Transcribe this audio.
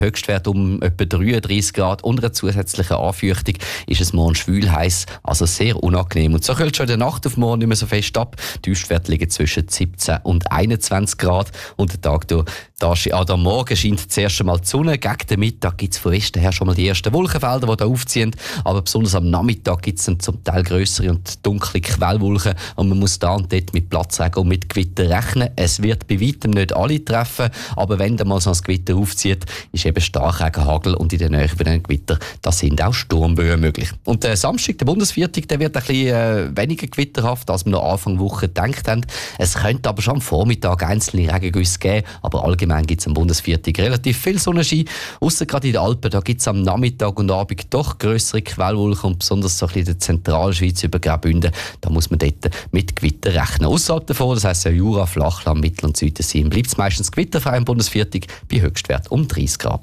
Höchstwert um etwa 33 Grad. Unter einer zusätzlichen Anfeuchtung ist es morgen schwül heiß, also sehr unangenehm. Und so kühlt schon in der Nacht auf morgen nicht mehr so fest ab. Die Höchstwerte liegen zwischen 17 und 21 Grad. Und der Tag am Morgen scheint zuerst einmal die Sonne. Gegen den Mittag gibt es von Westen her schon mal die ersten Wolkenfelder, die da aufziehen. Aber besonders am Nachmittag gibt es dann zum Teil grössere und dunkle Quellwolken. Und man muss da und dort mit Platzregen und mit Gewitter rechnen. Es wird bei weitem nicht alle treffen. Aber wenn da mal so ein Gewitter aufzieht, ist eben Starkregen, Hagel und in der Nähe von den Gewitter, da sind auch Sturmböen möglich. Und der Samstag, der Bundesviertag, der wird ein bisschen weniger gewitterhaft, als wir noch Anfang Woche gedacht haben. Es könnte aber schon am Vormittag einzelne Regengüsse geben, aber allgemein gibt es am Bundesviertag relativ viel Sonnenschein. Ausser gerade in den Alpen, da gibt es am Nachmittag und Abend doch grössere Quellwolken und besonders so ein bisschen in der Zentralschweiz über Graubünden, da muss man dort mit Gewitter rechnen. Außerhalb davon, das heisst Jura, Flachland, Mittel- und Südensee, bleibt es meistens gewitterfrei am Bundesviertag bei Höchstwert um 30 Grad.